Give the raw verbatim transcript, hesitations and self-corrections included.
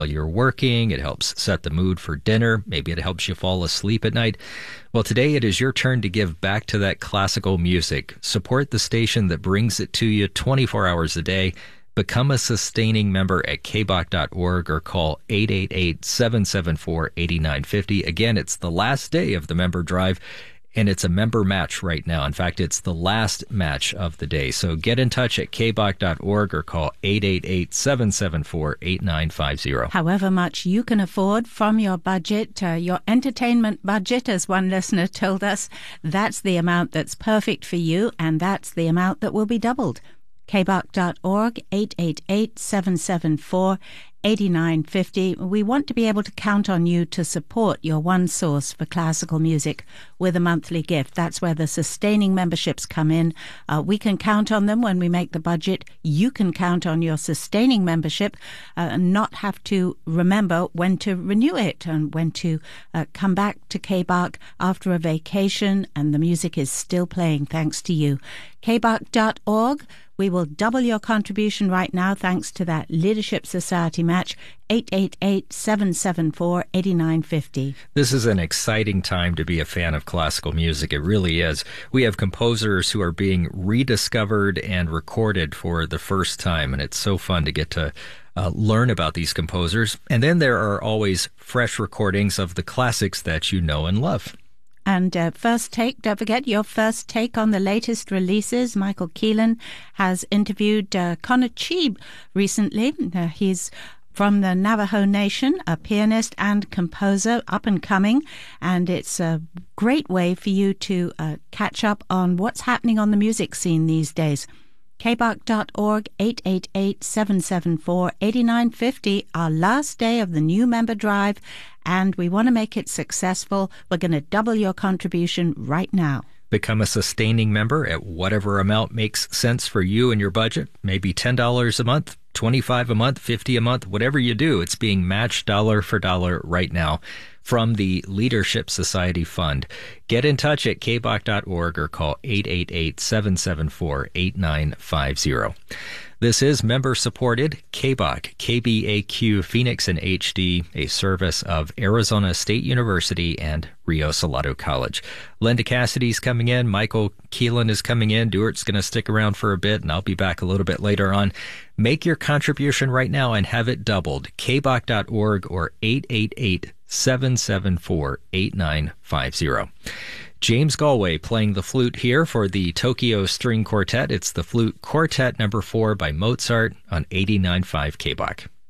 you're working. It helps set the mood for dinner. Maybe it helps you fall asleep at night. Well, today it is your turn to give back to that classical music. Support the station that brings it to you twenty-four hours a day. Become a sustaining member at k b o c dot org or call eight eight eight, seven seven four, eight nine five zero. Again, it's the last day of the member drive, and it's a member match right now. In fact, it's the last match of the day. So get in touch at k b o c dot org or call eight eight eight, seven seven four, eight nine five zero. However much you can afford from your budget, uh, your entertainment budget, as one listener told us, that's the amount that's perfect for you, and that's the amount that will be doubled. k b o c dot org, eight eight eight, seven seven four, eight nine five zero. We want to be able to count on you to support your one source for classical music with a monthly gift. That's where the sustaining memberships come in. Uh, we can count on them when we make the budget. You can count on your sustaining membership uh, and not have to remember when to renew it and when to uh, come back to K B O C after a vacation and the music is still playing thanks to you. k b o c dot org. We will double your contribution right now thanks to that Leadership Society match, eight eight eight, seven seven four, eight nine five zero. This is an exciting time to be a fan of classical music. It really is. We have composers who are being rediscovered and recorded for the first time, and it's so fun to get to uh, learn about these composers. And then there are always fresh recordings of the classics that you know and love. And uh, First Take, don't forget your First Take on the latest releases. Michael Keelan has interviewed uh, Connor Cheeb recently. Uh, he's from the Navajo Nation, a pianist and composer, up and coming. And it's a great way for you to uh, catch up on what's happening on the music scene these days. k b o c dot org, eight eight eight, seven seven four, eight nine five zero, our last day of the new member drive, and we want to make it successful. We're going to double your contribution right now. Become a sustaining member at whatever amount makes sense for you and your budget. Maybe ten dollars a month, twenty-five dollars a month, fifty dollars a month, whatever you do, it's being matched dollar for dollar right now from the Leadership Society Fund. Get in touch at k b o c dot org or call eight eight eight, seven seven four, eight nine five zero. This is member-supported K B O C, K B A Q Phoenix and H D, a service of Arizona State University and Rio Salado College. Linda Cassidy's coming in. Michael Keelan is coming in. Dewart's going to stick around for a bit, and I'll be back a little bit later on. Make your contribution right now and have it doubled. k b o c dot org or eight eight eight, seven seven four, eight nine five zero. James Galway playing the flute here for the Tokyo String Quartet. It's the Flute Quartet number four by Mozart on eighty-nine point five K B O C.